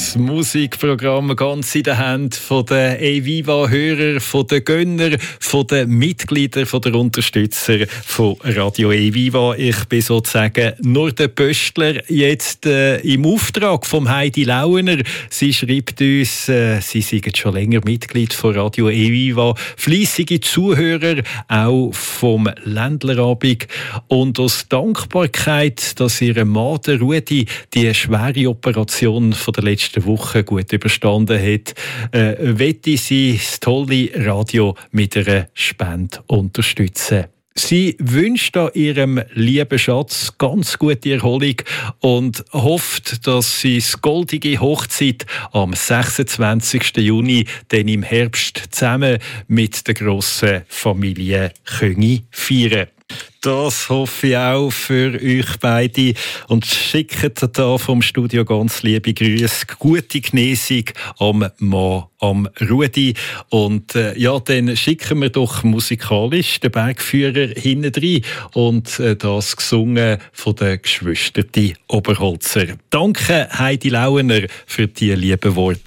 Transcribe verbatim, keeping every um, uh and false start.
Das Musikprogramm ganz in den Händen von den E-Viva-Hörer, von den Gönner, von den Mitgliedern, von den Unterstützer von Radio E-Viva. Ich bin sozusagen nur der Pöstler jetzt äh, im Auftrag von Heidi Launer. Sie schreibt uns, äh, sie seien schon länger Mitglied von Radio E-Viva, fleissige Zuhörer, auch vom Ländlerabend. Und aus Dankbarkeit, dass ihr Mann, der Rudi, die schwere Operation von der letzten Woche gut überstanden hat, äh, wette sie das tolle Radio mit einer Spende unterstützen. Sie wünscht an ihrem lieben Schatz ganz gute Erholung und hofft, dass sie die goldige Hochzeit am sechsundzwanzigsten Juni dann im Herbst zusammen mit der grossen Familie feiern können. Das hoffe ich auch für euch beide und schickt da vom Studio ganz liebe Grüße, gute Genesung am Mann, am Rudi. Und äh, ja, dann schicken wir doch musikalisch den Bergführer hinten rein und äh, das gesungen von den Geschwistern Oberholzer. Danke Heidi Launer für die lieben Worte.